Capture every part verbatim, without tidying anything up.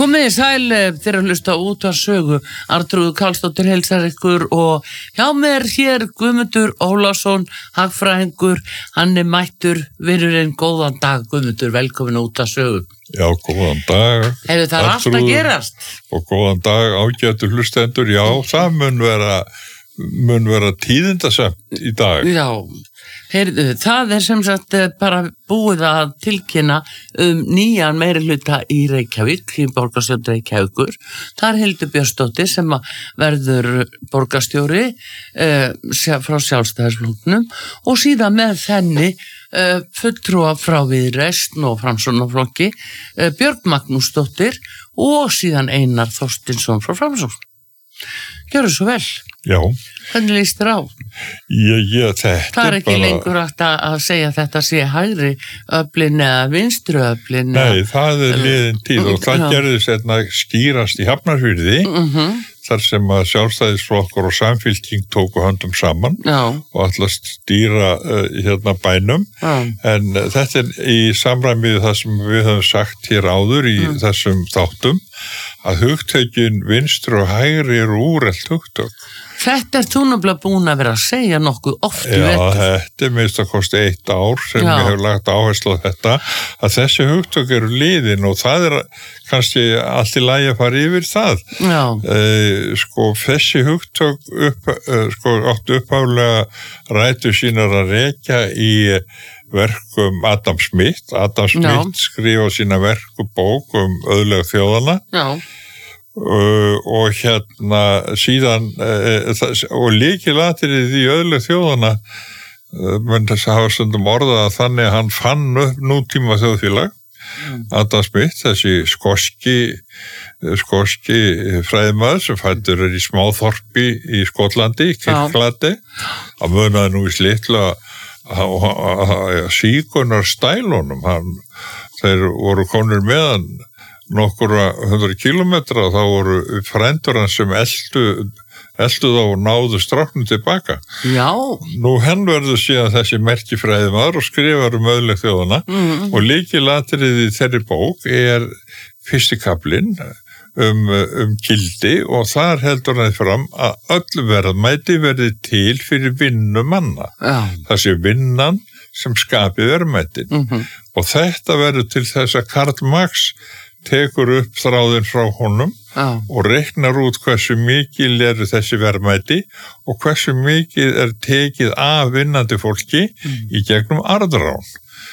Komið í sæl þegar að hlusta út af sögu. Arnþrúður Karlsdóttir heilsar ykkur og hjá mér hér Guðmundur Ólafsson, hagfræðingur, hann er mættur, vinurinn, góðan dag Guðmundur, velkomin út af sögu. Já, góðan dag. Hefur það er allt að gerast? Og góðan dag ágætu hlustendur, já, það mun vera, mun vera tíðindasamt í dag. Já, heyrðu, það er sem sagt bara búið að tilkynna um nýjan meirihluta í Reykjavík, í borgarstjórn Reykjavíkur. Það er Hildur Björnsdóttir sem verður borgarstjóri eh, frá Sjálfstæðisflokknum og síðan með þenni Uh, fulltrúa frá Viðreisn og Framsóknarflokki, uh, Björg Magnúsdóttir og síðan Einar Þorstinsson frá Framsókn. Gjörðu svo vel. Já. Hvernig líst þér á? Ég, ég, þetta Það er ekki bara... lengur hægt að segja að þetta sé hægri öflin eða vinstri öflin. Nei, það er liðin tíð og það gerðist hérna skýrast í Hafnarfirði. Mhm. Þar sem að Sjálfstæðisflokkur og Samfylking tóku höndum saman Já. og ætlast stýra uh, hérna bænum. Já. En uh, þetta er í samræmi við það sem við höfum sagt hér áður í mm. þessum þáttum, að hugtökin vinstri og hægri eru úrelt hugtök. Þetta er þú náttúrulega búin að vera að segja nokkuð oft í Já, vetur. þetta er minnst að kosti eitt ár sem Já. ég hef lagt áherslu á þetta, að þessi hugtök eru liðin og það er kannski allt í lagi að fara yfir það. Já. Eh, sko, þessi hugtök upp, eh, sko, áttu upphaflega rætur sínar að rekja í verkum Adam Smith. Adam Smith Já. skrifa sína verku bók um auðlega þjóðana. Já. Uh, og hérna síðan uh, það, og líkilatrið í auðlega þjóðana uh, menn þess að hafa stundum orðað að þannig að hann fann upp nútíma þjóðfélag mm. Adam Smith, þessi skoski skoski fræðimaður sem fæddur er í smáþorpi í Skotlandi, í Kirkklandi að munaði nú í slitla að síkunar stælunum hann, þeir voru konur meðan nokkur hundra kilometra og þá voru frændur hans sem eldu, eldu þá og náðu stráknum tilbaka. Já. Nú henn verður síðan þessi merkifræðimaður og skrifar um auðlega þjóðana mm. og lykilatriði í þeirri bók er fyrsti kaflinn um, um gildi og þar heldur hann fram að öll verðmæti verði til fyrir vinnu manna. Já. Það sé vinnan sem skapi verðmætin Mhm. og þetta verður til þess að Karl Marx tekur upp þráðin frá honum Já. og reiknar út hversu mikil eru þessi verðmæti og hversu mikil er tekið af vinnandi fólki mm. í gegnum arðrán.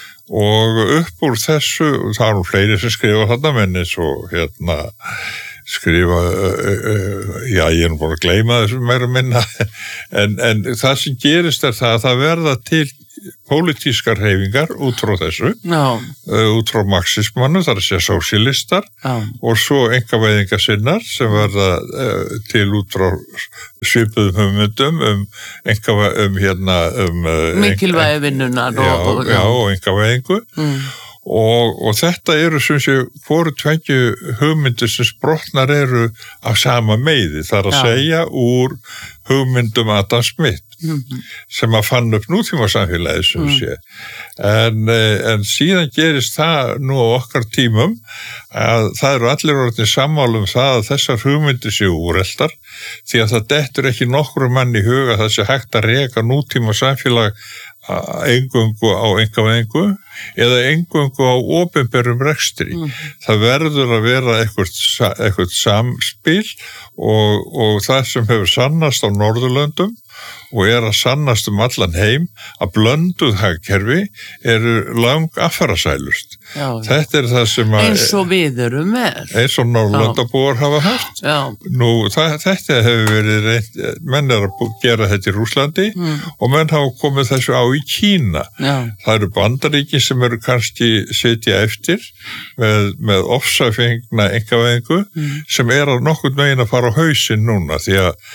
Og upp úr þessu, það eru fleiri sem skrifa þetta, menn eins og hérna skrifa, uh, uh, já ég er nú búin að gleyma þessu meira minna, en, en það sem gerist er það að það verða til pólitískar hreyfingar út frá þessu, Já. uh, út frá marxismanu, það er að segja sósíalistar Já. og svo einkavæðingasinnar sem verða uh, til út frá svipuðum hugmyndum um, einkavæ, um hérna um, uh, Mikilvægi vinnunar já, og, já, og einkavæðingu mm. og, og þetta eru sem sé hvoru tveggju hugmyndir sem sprotnar eru af sama meiði, það er að Já. segja úr hugmyndum Adam Smith Mhm. sem að fann upp nútíma samfélagi sem Mm. sé. En, en síðan gerist það nú á okkar tímum að það eru allir orðin sammála um það að þessar hugmyndir séu úreltar því að það dettur ekki nokkru mann í huga að það sé hægt að reka nútíma samfélag eingöngu á einkavæðingu eða eingöngu á opinberum rekstri. Mm. Það verður að vera eitthvað, eitthvað samspil og, og það sem hefur sannast á Norðurlöndum og er að sannast um allan heim að blönduð hagkerfi eru lang affarasælust. Já. Þetta er það sem að eins og við erum með. eins og Norðurlandabúar hafa haft. Já. Nú, það, þetta hefur verið reynd, menn er að gera þetta í Rússlandi mm. og menn hafa komið þessu á í Kína. Já. Það eru Bandaríkin sem eru kannski sitja eftir með, með ofsafengna einkavæðingu mm. sem er að nokkurn veginn að fara á hausinn núna því að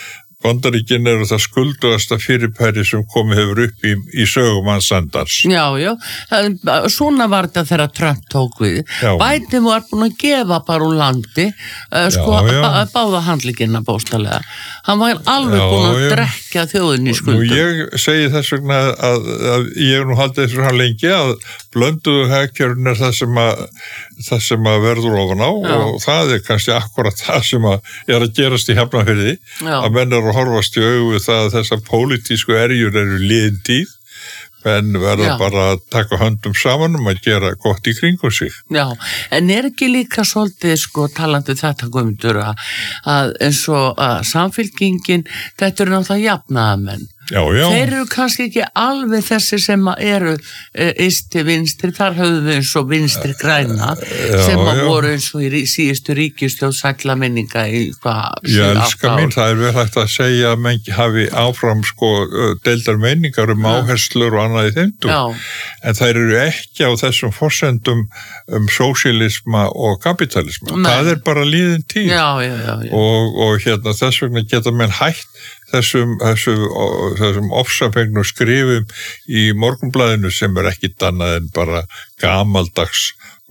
Bandaríkin eru það skulduðasta fyrirpæri sem komið hefur upp í, í sögum hans endans. Já, já, svona var þetta þegar Trump tók við. Já. Biden var búin að gefa bara úr landi, uh, sko, já, já. Bá, báða handlíkina bóstalega. Hann var alveg já, búin að já. drekka þjóðin í skuldum. Nú ég segi þess vegna að, að ég hef nú haldið þessu hann lengi að blönduðu hagkerfin er það sem að, það sem að verður ofan á já. og það er kannski akkurat það sem að er að gerast í Hafnarfirði, að menn eru að horfast í augu það að þessar pólitísku erjur eru liðin tíð, menn verður Já. bara að taka höndum saman um að gera gott í kringum sig. Já, en er ekki líka svolítið sko talandi þetta Guðmundur að, að eins og að samfylkingin, þetta eru náttúrulega jafnaðamenn. Já, já. Þeir eru kannski ekki alveg þessi sem eru e, isti vinstri, þar höfðu við eins og vinstri græna já, sem að já. voru eins og í síðustu ríkistjórn sælla minninga í hvað Ég elska mín, það er vel hægt að segja að menn hafi áfram sko deildar meiningar um áherslur og annað í þeimdu, en þær eru ekki á þessum forsendum um sósíalisma og kapitalisma. Nei. Það er bara líðin tíð já, já, já, já. Og, og hérna þess vegna geta menn hætt þessum, þessum, þessum ofsafengnu skrifum í Morgunblaðinu sem er ekki annað en bara gamaldags,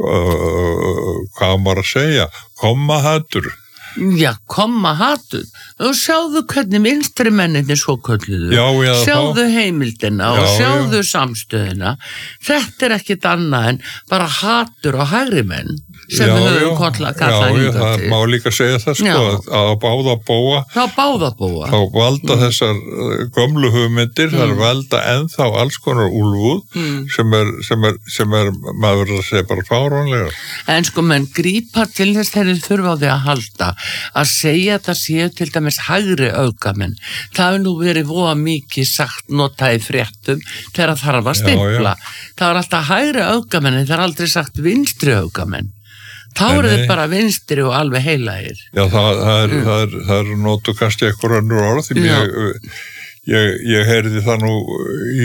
uh, hvað maður að segja, kommahatur. Já, kommahatur. Og sjáðu hvernig vinstri menninni svo kölluðu. Já, já, sjáðu þá... heimildina og já, sjáðu já. samstöðina. Þetta er ekkit annað en bara hatur og hægri menn sem já, við höfum kallað hingað til. Já, það má líka segja það sko að, að báða bóa þá báða bóa þá valda mm. þessar gömlu hugmyndir mm. þar valda ennþá alls konar úlfúð mm. sem, er, sem, er, sem er maður verður að segja bara fáránlega. En sko menn grípa til þess þegar þið þurfa á því að halda að segja þetta séu til dæmis hægri öfgamenn. Það hefur nú verið voða mikið sagt notað í fréttum þegar það þarf að stimpla. Já, já. Það er alltaf hægri öfgamenn en það er aldrei sagt vinstri öfgamenn. Þá eru þið bara vinstri og alveg heilagir. Já, það, það er, mm. það er, það er notu kannski eitthvað önnur orð, því ég, ég, ég heyrði það nú í,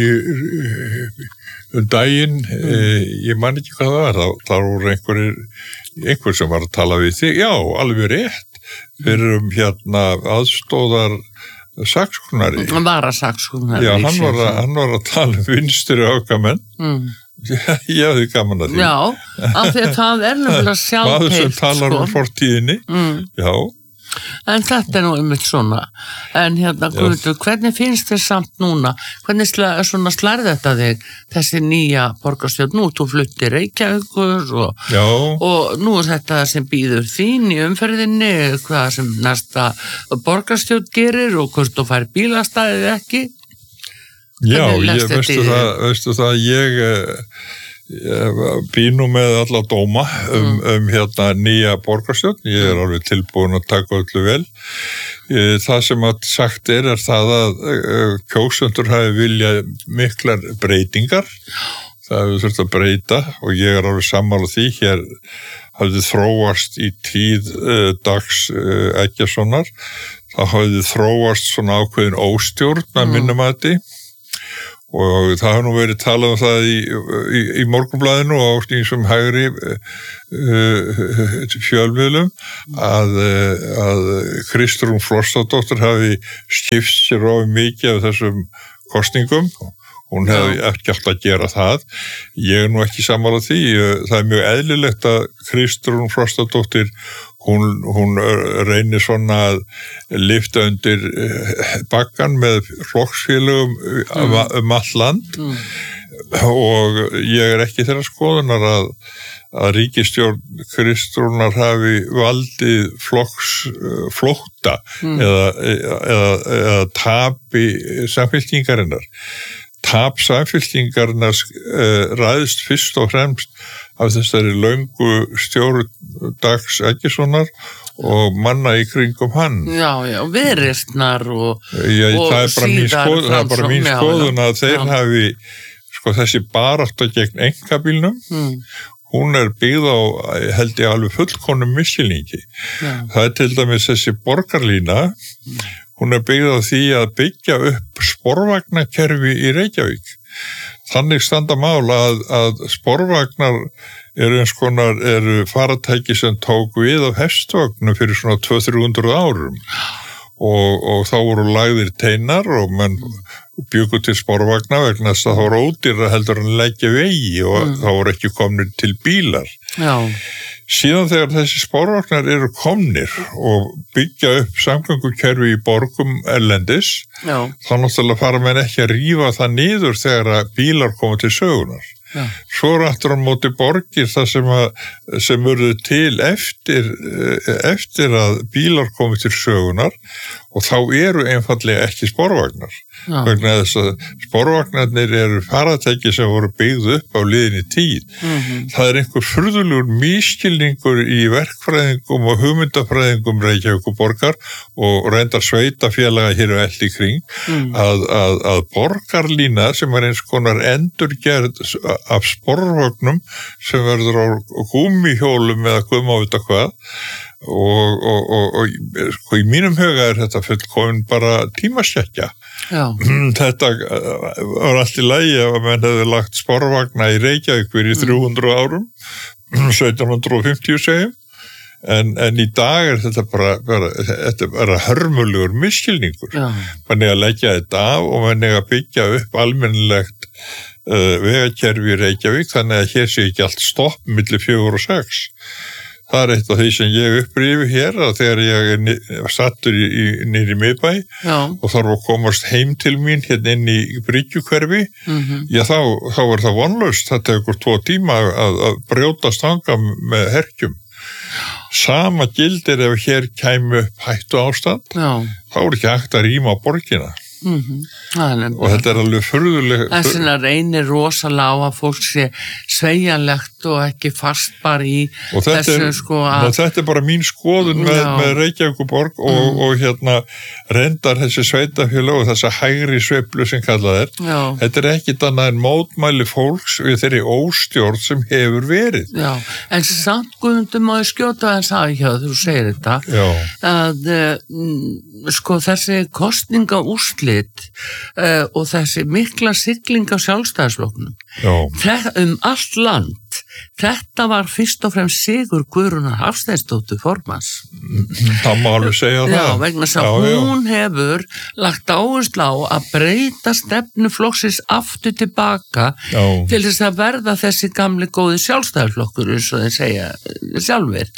um daginn, mm. e, ég man ekki hvað það var, þá, þá voru einhverjir, einhver sem var að tala við þig, já, alveg rétt, fyrir um hérna aðstóðar saksóknari. Vara saksóknari. Já, hann var, að, hann var að tala um vinstri öfgamenn. Mm. Já, þið gaman að því. Já, af því að það er nefnilega sjálfheilt. Maður sem talar sko. um fortíðinni, mm. já. En þetta er nú einmitt svona. En hérna, Guðmundur, hvernig finnst þér samt núna? Hvernig sla, svona slærði þetta þig, þessi nýja borgarstjórn? Nú, þú fluttir Reykjavíkur og, og nú er þetta sem býður þín í umferðinni, hvað sem næsta borgarstjórn gerir og hvort þú fær bílastæðið ekki. Já, ég, veistu, það, veistu það, ég, ég býnum með alla dóma um, mm. um hérna nýja borgarstjórn, ég er alveg tilbúin að taka öllu vel. Það sem að sagt er, er það að kjósendur hafi viljað miklar breytingar, það hefur þurft að breyta og ég er alveg sammála því, hér hafði þróast í tíð uh, dags uh, Eggertssonar, það hafði þróast svona ákveðin óstjórn að mm. minnum að því. Og það hefur nú verið talað um það í, í, í Morgunblaðinu og á sem hægri uh, fjölmiðlum að, að Kristrún Frostadóttir hafi skipt sér of mikið af þessum kosningum. Hún hefði ekki alltaf að gera það. Ég er nú ekki sammála því. Það er mjög eðlilegt að Kristrún Frostadóttir Hún, hún reynir svona að lyfta undir bakkan með flokksfélögum mm. um, um all land mm. og ég er ekki þeirra skoðunar að, að ríkisstjórn Kristrúnar hafi valdið flokksflótta mm. eða, eða, eða tapi samfylkingarinnar. Tap samfylkingarinnar uh, ræðist fyrst og fremst af þessari löngu stjórn dags Eggertssonar og manna í kringum hann. Já, já, Viðreisnar og, já, og það er bara mín skoðun, það er bara mín skoðun að þeir já. hafi, sko þessi barátta gegn einkabílnum, mm. hún er byggð á, held ég alveg fullkonum misskilningi. Já. Það er til dæmis þessi borgarlína, mm. hún er byggð á því að byggja upp sporvagnakerfi í Reykjavík. Þannig standa mál að, að sporvagnar eru eins konar eru faratæki sem tók við af hestvögnum fyrir svona tvö til þrjú hundruð árum og, og þá voru lagðir teinar og menn bjuggu til sporvagna vegna þess að það voru ódýrara heldur en leggja vegi og mm. þá voru ekki komnir til bílar. Já. Síðan þegar þessi sporvagnar eru komnir og byggja upp samgöngukerfi í borgum erlendis, Já. þá náttúrulega fara menn ekki að rífa það niður þegar að bílar koma til sögunar. Já. Svo er aftur á móti borgir það sem, að, sem urðu til eftir, eftir að bílar komi til sögunar og þá eru einfallega ekki sporvagnar. Já. Vegna þess að sporvagnarnir eru faratæki sem voru byggð upp á liðinni tíð. Mm-hmm. Það er einhver furðulegur mískilningur í verkfræðingum og hugmyndafræðingum Reykjavíkurborgar og reyndar sveitafélaga hér og allt í kring mm. að, að, að borgarlína sem er eins konar endurgerð af sporvagnum sem verður á gúmmihjólum eða guðmávita hvað og, og, og, og sko, í mínum huga er þetta fullkomin bara tímaskekkja. Já. Þetta var allt í lagi ef mann hefði lagt sporvagna í Reykjavík fyrir mm. þrjú hundruð árum, sautján fimmtíu segjum, en, en í dag er þetta bara, bara, þetta bara hörmulegur misskilningur. Já. Man er að leggja þetta af og man er að byggja upp almennilegt uh, vegakerfi í Reykjavík, þannig að hér sé ekki allt stopp milli fjögur og sex. Það er eitt af því sem ég upprifi hér að þegar ég er sattur í, í, nýri miðbæ Já. og þarf að komast heim til mín hérna inn í Bryggjukverfi, mm-hmm. já þá, þá er það vonlaust, það tekur tvo tíma að, að brjóta stanga með herkjum. Sama gildir ef hér kæmi upp hættu ástand, Já. þá er ekki hægt að rýma borgina. Mm-hmm. Og þetta er alveg furðuleg þess vegna reynir rosalega á að fólk sé sveigjanlegt og ekki fast bara í þessu er, sko að þetta er bara mín skoðun með, með Reykjavíkurborg og, mm. og hérna reyndar þessi sveitafélag og þessa hægri sveiflu sem kallað er. Já. Þetta er ekkit annað en mótmæli fólks við þeirri óstjórn sem hefur verið. Já, en samt Guðmundur má ég skjóta þess að hjá þú segir þetta Já. að uh, sko þessi kosninga úrslit uh, og þessi mikla sigling á sjálfstæðisflokknum um allt land, þetta var fyrst og fremst sigur Guðrúnar Hafsteinsdóttur formanns. Það má alveg segja það. Já, vegna þess að já, hún já. hefur lagt áherslu á að breyta stefnu flokksins aftur tilbaka já. til þess að verða þessi gamli góði sjálfstæðisflokkur eins og þeir segja sjálfur.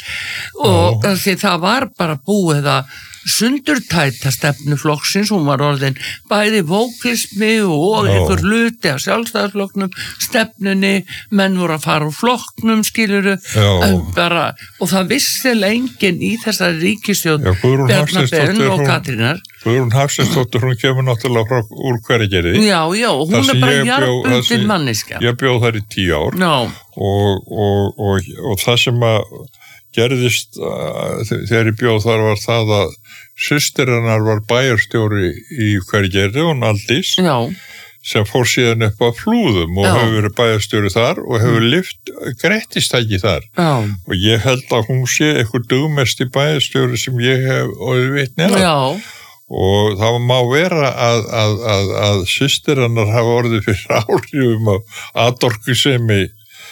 Og já. Því það var bara búið að sundurtæta stefnu flokksins, hún var orðin bæði vóklismi og einhver hluti af sjálfstæðisflokknum, stefnunni, menn voru að fara úr flokknum, skiluru, bara, og það vissi enginn í þessari ríkisstjórn Bjarnar Ben og Katrínar. Guðrún Hafsteinsdóttir, hún kemur náttúrulega frá úr Hveragerði. Já, já, hún er bara jarðbundin manneskja. Ég bjó þar í tíu ár og, og, og, og, og það sem að gerðist uh, þegar ég bjóð þar var það að systir hennar var bæjarstjóri í Hveragerði, hún Aldís, Já. sem fór síðan upp á Flúðum og Já. hefur verið bæjarstjóri þar og hefur lyft greittistæki þar. Já. Og ég held að hún sé eitthvað dugmesti bæjarstjóri sem ég hef orðið vitni af. Já. Og það má vera að, að, að, að systir hennar hafa orðið fyrir áhrifum af atorkusemi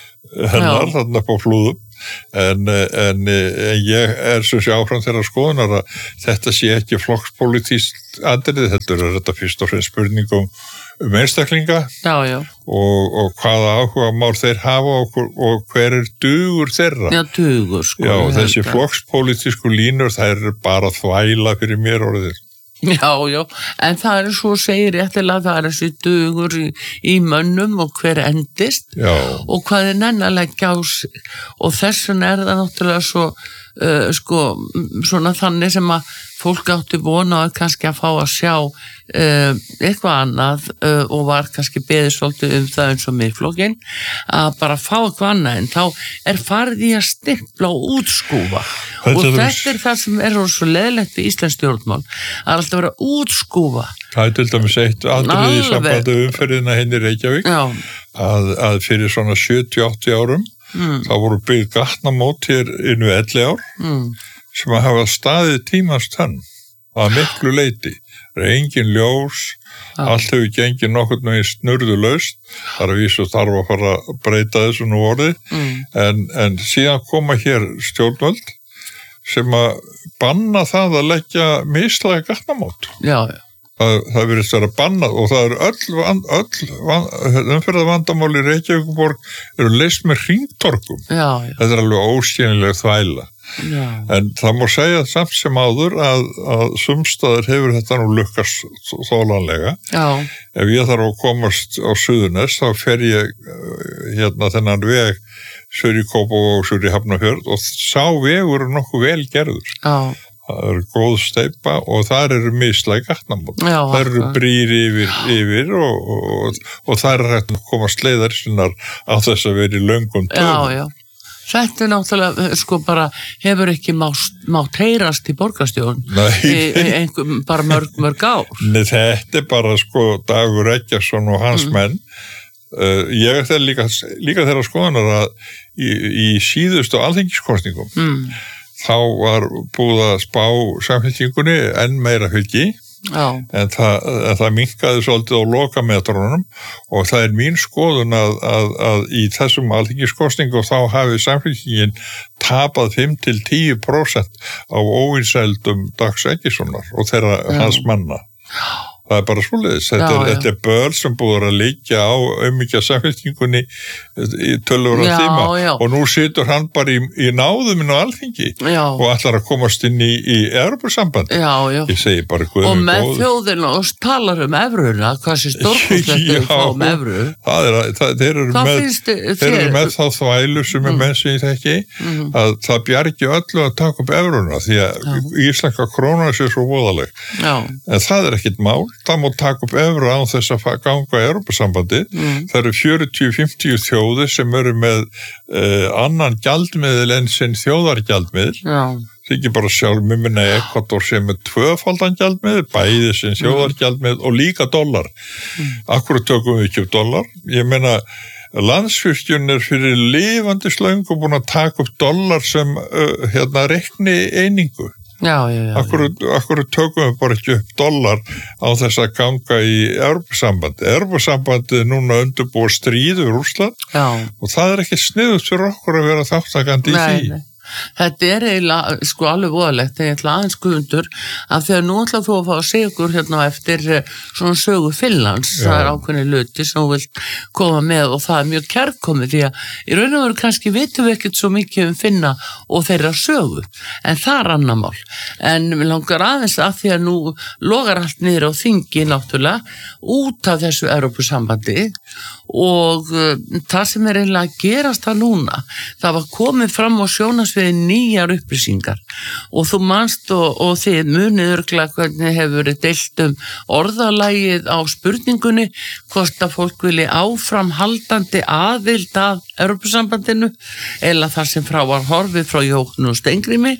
hennar Já. þarna upp á Flúðum. En, en, en ég er svo sé áfram þeirra skoðunar að þetta sé ekki flokkspolítískt atriði, heldur er þetta fyrst og fremst spurning um, um einstaklinga já, já. Og, og hvaða áhuga mál þeir hafa og, og hver er dugur þeirra. Já, dugur sko. Já, þessi flokkspolítísku línur, það er bara þvæla fyrir mér orðið. Já, já, en það er svo segir réttilega, það er þessi dugur í, í mönnum og hver endist já. Og hvað er nenn að leggja á sig og þess vegna er það náttúrulega svo uh, sko, svona þannig sem að fólk átti vona að kannski að fá að sjá uh, eitthvað annað uh, og var kannski beðið svolítið um það eins og miðflokkinn að bara fá eitthvað annað en þá er farið í að stimpla og útskúfa þetta og þetta er, er það sem er svo leðilegt við Íslands stjórnmál að alltaf vera að útskúfa. Það er til dæmis eitt atriði í sambandi umferðina henni Reykjavík að, að fyrir svona sjötíu áttatíu árum mm. þá voru byggð gatnamót hér inn við ellefu ár mm. sem að hafa staðið tímans tönn að miklu leyti. Það er engin ljós, ah. allt hefur gengið nokkurn veginn snurðulaust, þar að vísu þarf að fara að breyta þessu nú orðið, mm. en, en síðan koma hér stjórnvöld sem að banna það að leggja mislæga gatnamót. Já, já. Það, það virðist vera bannað og það eru öll, öll umferðarvandamál í Reykjavíkurborg eru leyst með hringtorkum. Já, já. Þetta er alveg óskiljanleg þvæla. Já. En það má segja samt sem áður að, að sumstaðar hefur þetta nú lukkast þólanlega. Já. Ef ég þarf að komast á Suðurnes þá fer ég hérna þennan veg Suður í Kópavog og Suður í Hafnarfjörð og sá vegur er nokkuð vel gerður. Já. Það eru góð steypa og þar eru mislæg gatnamót. Já, það eru brýr yfir, yfir og, og, og það er hægt að koma sleiðar sinnar á þess að vera í löngum töfum. Já, já. Þetta er náttúrulega, sko bara, hefur ekki mátt, mátt heyrast í borgarstjórn í, í einhver, bara mörg, mörg ár. Nei, þetta er bara, sko, Dagur Eggertsson og hans mm. menn. Uh, ég er þegar líka, líka þeirra skoðanar að í, í síðustu alþingiskosningum mm. þá var búið að spá Samfylkingunni enn meira fylgi en það, en það minnkaði svolítið á lokametrunum og það er mín skoðun að, að, að í þessum alþingiskosningu þá hafi Samfylkingin tapað fimm til tíu prósent á óvinsældum Dags Eggertssonar og þeirra Já. Hans manna. Það er bara svoleiðis. Þetta, já, þetta er börn sem búður að liggja á auðmikja Samfylkingunni í tölvöru tíma já. Og nú situr hann bara í, í náðuminn á Alþingi já. Og ætlar að komast inn í, í Evrópusambandi. Ég segi bara Guð og með þjóðina og talar um evruna, hvað sé stórkostlegt að fá um evru. Það er, það, þeir eru hvað með, þeir eru með þá þvælu sem er mm. með sig í þekki mm. að það bjargi öllu að taka upp evruna því að íslenska krónan sé svo voðaleg. En það er ekkit mál. Það má taka upp evru án þess að ganga í Evrópusambandi. Mm. Það eru fjörutíu til fimmtíu þjóðir sem eru með uh, annan gjaldmiðil en sinn þjóðargjaldmiðil. Já. Það ekki bara sjálf mér minna Ekvador sem er tvöfaldan gjaldmiðil, bæði sinn þjóðargjaldmiðil og líka dollar. Mm. Akkur tökum við ekki upp dollar. Ég meina Landsvirkjun er fyrir lifandi slöngu búin að taka upp dollar sem uh, hérna reikni einingu. Já, já, já. Akkur, akkur tökum við bara ekki upp dollar á þess að ganga í Evrópusambandi. Evrópusambandi er núna undirbúið stríð við Rússland og það er ekki sniðugt fyrir okkur að vera þáttakandi í því. Nei. Þetta er eiginlega, sko, alveg voðalegt, ég ætla aðeins Guðmundur, að þegar nú ætla þú að fá að segja ykkur hérna eftir svona sögu Finnlands, Já. Það er ákveðni hluti sem þú vilt koma með og það er mjög kærkomið því að í raun og veru kannski vitum við ekkert svo mikið um Finna og þeirra sögu, en það er annar mál. En við langar aðeins að því að nú logar allt niður á þingi náttúrulega út af þessu Evrópusambandi og uh, það sem er eiginlega að gerast það núna, það var komið fram á sjónasviði nýjar upplýsingar og þú manst og, og þið munið örglega hvernig hefur verið deilt um orðalagið á spurningunni hvort að fólk vilji áframhaldandi aðild að Evrópusambandinu eða þar sem frá var horfið frá Jóhannu og Steingrími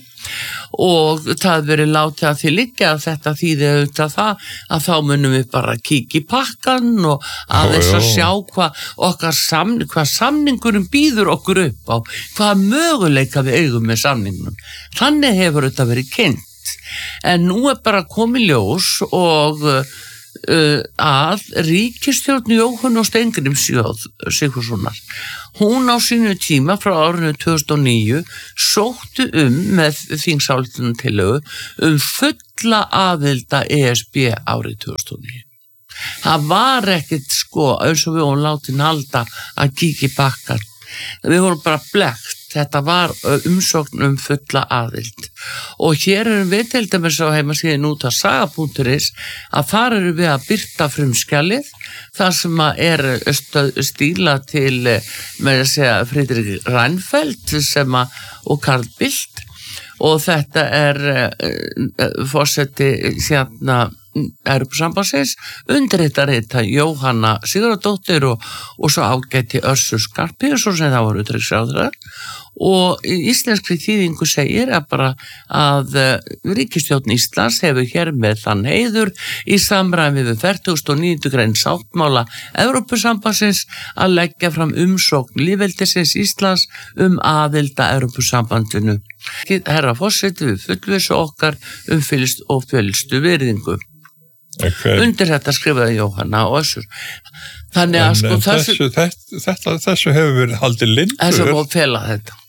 og það verið látið að því liggja að þetta þýði auðvitað það að þá munum við bara kíkja í pakkan og aðeins að sjá hvað okkar samning, hvað samningurum býður okkur upp á, hvað möguleika við eigum með samningunum. Þannig hefur þetta verið kynnt. En nú er bara komið ljós og uh, að ríkisstjórn Jóhann og Steingríms Sigfússonar hún á sínu tíma frá árinu tvö þúsund og níu sóttu um með þingsályktunartillögu um fulla aðilda E S B árið tvö þúsund og níu. Það var ekkert sko eins og við vorum látin halda að kíkja í bakkan. Við vorum bara blekkt. Þetta var umsókn um fulla aðild. Og hér erum við til dæmis á heimasíðin út af saga punktur is að þar erum við að birta frumskjalið þar sem að er stíla til með að segja Friðrik Reinfeldt sem að og Carl Bildt og þetta er uh, forseti hérna Evrópusambandsins undirritarita Jóhanna Sigurðardóttir og, og svo ágæti Össur Skarphéðinsson sem þá var utanríkisráðherra og íslenskri þýðingu segir að bara að ríkisstjórn Íslands hefur hér með þann heiður í samræmi við fertugasta og níundu grein sáttmála Evrópusambandsins að leggja fram umsókn lýðveldisins Íslands um aðild að Evrópusambandinu. Herra forseti við fullvissu okkar um fyllst og fyllstu virðingu. Okay. Undir þetta skrifaði Jóhanna og Össur. Þannig að en, sko þessu, þessu, þetta, þessu hefur verið haldið lindur. Þessu búið að fela þetta.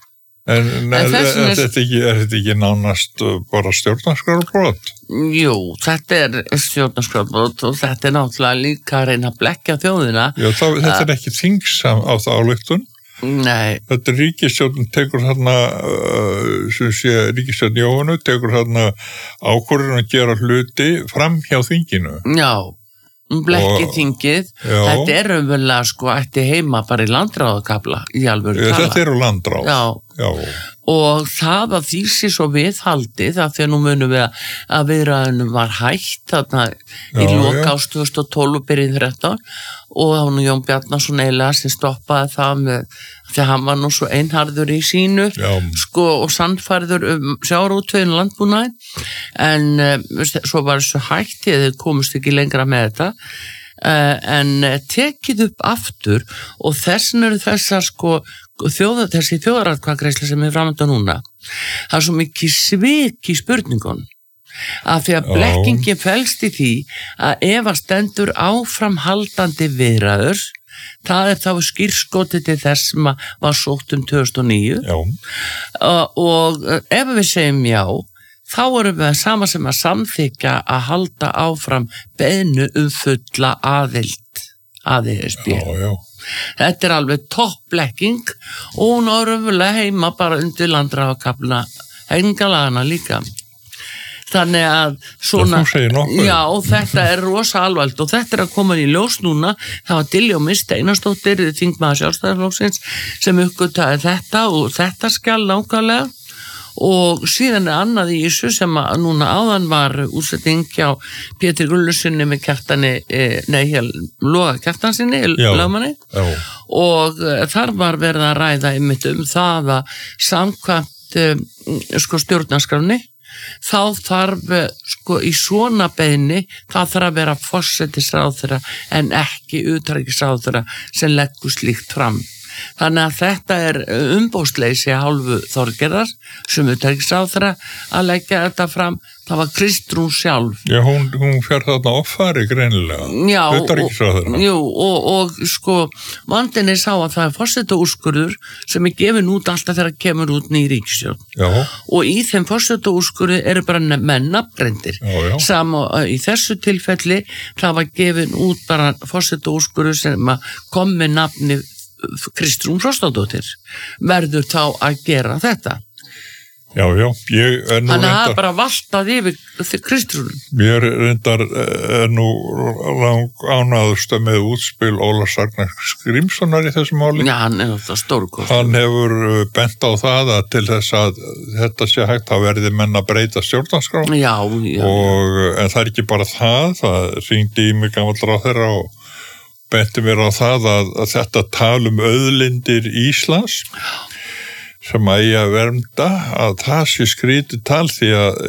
En, en er, er, er, þetta ekki, er þetta ekki nánast bara stjórnarskrárbrot? Jú, þetta er stjórnarskrárbrot og þetta er náttúrulega líka að reyna að blekkja þjóðina. Já, þá, þetta er ekki þingsam á það ályktun. Nei. Þetta er ríkisstjórn tekur þarna, uh, sem sé ríkisstjórn Jóhannu, tekur þarna ákvörðun að gera hluti fram hjá þinginu. Já. Blekkið þingið, þetta er umverulega sko ætti heima bara í landráðakafla í alvöru tala. Þetta eru landráð. Já. Já. Og það að því sé svo viðhaldið, af því að nú munum við að viðræðunum var hætt þarna í lok árs tvö þúsund og tólf og byrjun þrettán og þá nú Jón Bjarnason eiginlega sem stoppaði það með, því að hann var nú svo einharður í sínu Já. sko og sannfærður um sjávarútveginn og landbúnaðinn, en uh, svo var þessu hætti að þau komust ekki lengra með þetta. Uh, en tekið upp aftur og þessin eru þessar sko þjóða, þessi þjóðaratkvæðagreiðsla sem er framöndan núna, það er svo mikið svik í spurningun af því að blekkingin felst í því að ef að stendur áframhaldandi viðræður, það er þá skírskotið til þess sem var sótt um tvö þúsund og níu uh, og ef við segjum já, þá erum við sama sem að samþykja að halda áfram beiðnu um fulla aðild að E S B. Já, já. Þetta er alveg toppblekking og hún er öfulega heima bara undir landráðakaflana hengalagana líka. Þannig að svona, já, þetta er rosa alvarlegt og þetta er að koma í ljós núna. Það var Diljá Mist Einarsdóttir, þingmaður Sjálfstæðisflokksins, sem uppgötaði þetta og þetta skjal nákvæmlega. Og síðan er annað í þessu sem að núna áðan var útsetting hjá Pétur Gullusinni með Kjartani, nei, hér Loga Kjartansinni, lögmanni, og þar var verið að ræða einmitt um það að samkvæmt sko stjórnarskránni, þá þarf sko í svona beiðni, það þarf að vera forsætisráðherra en ekki utanríkisráðherra sem leggur slíkt fram. Þannig að þetta er umbóðsleysi að hálfu Þorgerðar sem utanríkisráðherra að leggja þetta fram. Það var Kristrún sjálf. Já, hún, hún fer þarna offari greinilega. Já, utanríkisráðherra. Jú, og, og sko vandinn er sá að það er forsetaúrskurður sem er gefin út alltaf þegar kemur út ný ríkisstjórn. Já. Og í þeim forsetaúrskurði eru bara menn nafngreindir. Já, já. Sam í þessu tilfelli það var gefin út bara forsetaúrskurður sem kom með nafni Kristrún Frostadóttir verður þá að gera þetta. Já, já, ég er nú Þannig að það bara valtað yfir Kristrún. Mér reyndar er nú lang ánæðust með útspil Ólafs Ragnars Grímssonar í þessu máli. Já, hann er þetta stórkost. Hann hefur bent á það að til þess að þetta sé hægt að verði menn að breyta stjórnarskrá. Já, já. Og, en það er ekki bara það, það hringdi í mig gamall ráðherra og benti mér á það að, að þetta talum auðlindir Íslands sem að ég að vernda að það sé skrítið tal því að,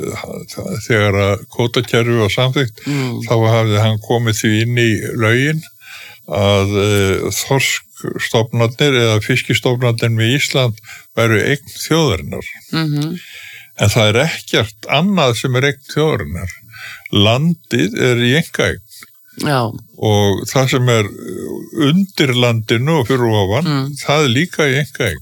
að þegar að kvótakerfi var samþykkt mm. þá hafði hann komið því inn í lögin að uh, þorskstofnarnir eða fiskistofnarnir með Ísland væru eign þjóðarinnar. Mm-hmm. En það er ekkert annað sem er eign þjóðarinnar. Landið er í einkaeign. Já. Og það sem er undir landinu og fyrir ofan, mm. það er líka í einkaeign.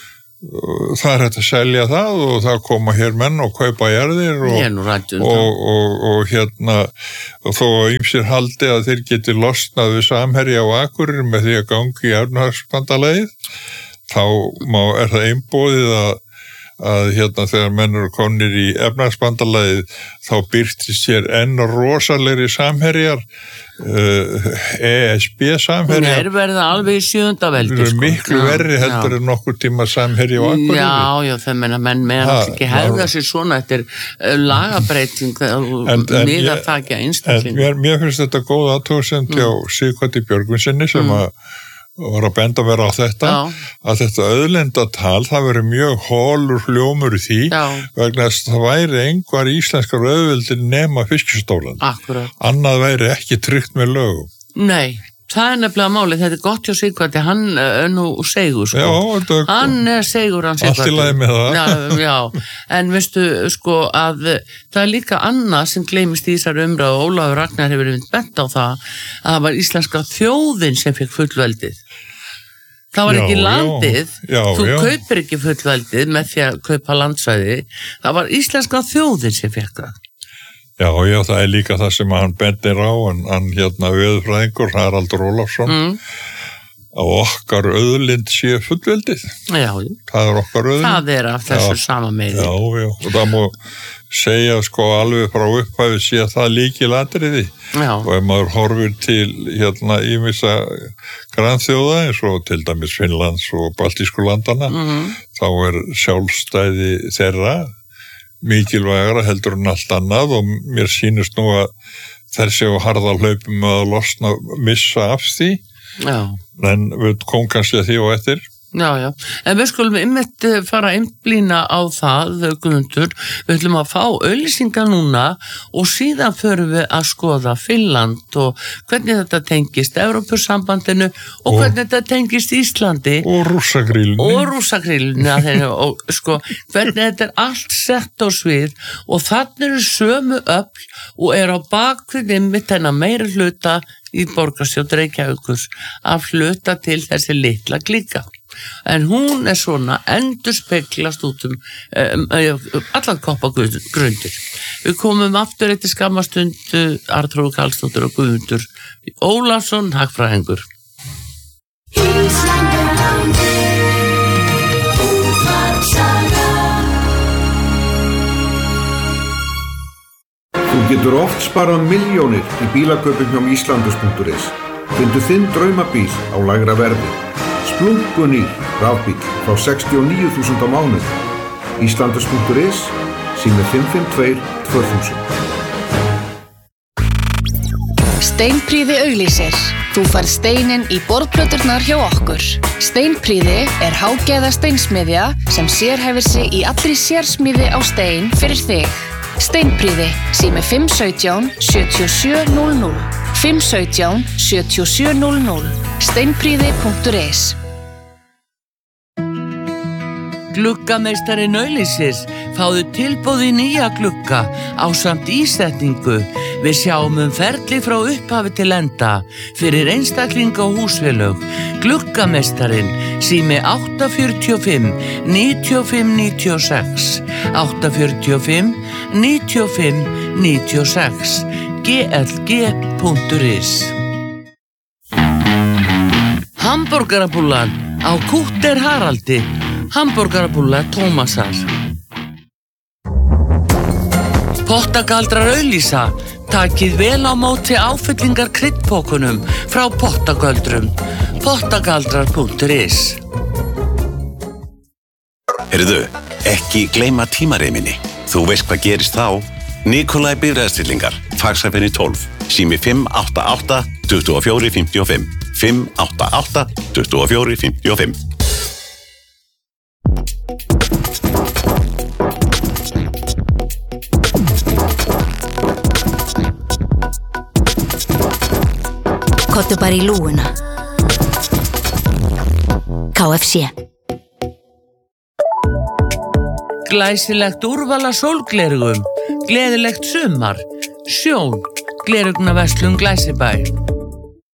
Það er hægt að selja það og það koma hér menn og kaupa jarðir og, og, og, og hérna og þó að ýmsir haldi að þeir geti losnað við Samherja á Akureyri með því að gangi í efnahagsbandalagið, þá má, er það einboðið að að hérna þegar menn eru komnir í efnahagsbandalagið þá birtist hér enn rosalegri Samherjar, uh, E S B Samherjar. Hún er verið alveg í sjöunda veldi. Það er sko. Miklu verri heldur en nokkur tíma Samherja og Akureyri. Já, já, það menna menn meðan alltaf ekki hefða sér svona eftir lagabreiting miðað takja einstakling. En mér, mér finnst þetta góð athugasemd hjá mm. Sighvati Björgvinsinni sem mm. að var að benda vera á þetta, Já. Að þetta auðlindatal, það veri mjög hólur hljómur í því, Já. Vegna þess að það væri einhver íslenskar auðvildir nema fiskistoflan. Akkurat. Annað væri ekki tryggt með lögum. Nei, það er nefnilega málið, þetta er gott hjá Sighvati, hann er nú segur, sko. Já, þetta er hann er segur, hann Sighvati. Allt í lagi með það. Já, já, en veistu, sko, að það er líka annað sem gleymist í þessar umræðu og Ólafur Ragnar hefur bent á það að það var íslenska þjóðin sem fekk fullveldið. Það var Já, ekki já. landið, Já, þú já. kaupir ekki fullveldið með því að kaupa landsvæði, það var íslenska þjóðin sem fekk það. Já, já, það er líka það sem hann bendir á, en hann hérna veðurfræðingur, Haraldur Ólafsson, Mm. að okkar auðlind sé fullveldið. Já, Það er okkar auðlind. það er af þessu Já. sama meiri. Já, já, og það má segja sko alveg frá upphæfi sé að það lykilatriði. Já, Og ef maður horfir til hérna ímissa grannþjóða eins og til dæmis Finnlands og Baltísku landana, Mhm. þá er sjálfstæði þeirra mikilvægara heldur en allt annað og mér sýnist nú að þær séu harða hlaupum að losna, missa af því, já. en við kom kannski að því og eftir. Já, já, en við skulum einmitt eh, fara að einblína á það, Guðmundur, við ætlum að fá auglýsingar núna og síðan förum við að skoða Finnland og hvernig þetta tengist Evrópusambandinu og Og- hvernig þetta tengist Íslandi Og rússagrílunni. og rúsagrillinu og sko, hvernig þetta er allt sett á svið og þannig eru sömu öfl og er á bakvið einmitt hennar meiri hluta í borgarstjórn Reykjavíkur að hluta til þessi litla klíka. En hún er svona endur speklast út um, um, um allan koppa grundir. Við komum aftur eftir skammastund Arnþrúður Karlsdóttir og Guðmundur Ólafsson, hagfræðingur. Þú getur oft sparað milljónir í bílakaupum hjá Íslandus punktur is. Fyndu þinn draumabíl á lægra verði. Splunkunýr rafbíl frá sextíu og níu þúsund á mánuði. Íslandus punktur is, sími fimm fimm tvö tvö þúsund. Steinprýði auglýsir. Þú færð steininn í borðplöturnar hjá okkur. Steinprýði er hágæða steinsmiðja sem sérhæfir sig í allri sérsmíði á stein fyrir þig. Steinprýði, sími fimm one seven sjö sjö núll núll. fimm one seven sjö sjö núll núll. steinprýði punktur is. Gluggameistarinn auglýsir, fáðu tilboð í nýja glugga ásamt ísetningu. Við sjáum um ferli frá upphafi til enda fyrir einstaklinga og húsfélög. Gluggameistarinn, sími átta fjögur fimm níu fimm níu sex, átta fjögur fimm níu fimm níu sex, g l g punktur is. Hamborgarabúllan á Kútter Haraldi, hamborgarabúlla Tómasar. Pottagaldrar auglýsa, takið vel á móti áfyllingar kryddpókunum frá Pottagöldrum, pottagaldrar punktur is. Heyrðu, ekki gleyma tímareiminni. Þú veist hvað gerist þá. Nikolai Bifreiðastillingar, Faxaferri tólf, sími fimm átta átta tvö fjögur fimm fimm, fimm átta átta tvö fjögur fimm fimm. Kottu bara í lúguna. K F C. Glæsilegt úrvala sólglerugum, gleðilegt sumar, sjón, glerugnaverslun Glæsibæ.